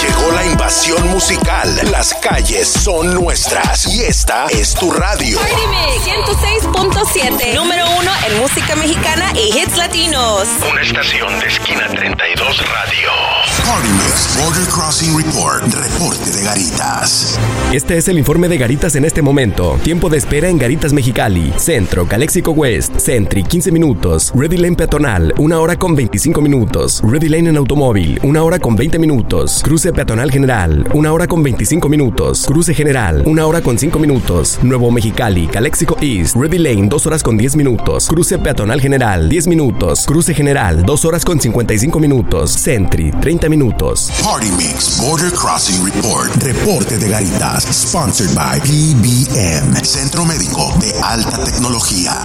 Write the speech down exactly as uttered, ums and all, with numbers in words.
Llegó la invasión musical. Las calles son nuestras. Y esta es tu radio. Party Mix ciento seis punto siete. Número uno en música mexicana y hits latinos. Una estación de Esquina treinta y dos Radio. Party Mix Border Crossing Report. Reporte de Garitas. Este es el informe de Garitas en este momento. Tiempo de espera en Garitas Mexicali. Centro, Calexico West, Sentry, quince minutos. Ready Lane peatonal, una hora con veinticinco minutos. Ready Lane en automóvil, una hora con veinte minutos. Cruce peatonal general, una hora con veinticinco minutos. Cruce general, una hora con cinco minutos. Nuevo Mexicali, Calexico East, Ready Lane, dos horas con diez minutos. Cruce peatonal general, diez minutos. Cruce general, dos horas con cincuenta y cinco minutos. Sentry, treinta minutos. Party Mix Border Crossing Report. Reporte de Garitas. Sponsored by P B M. Centro Médico de Alta Tecnología.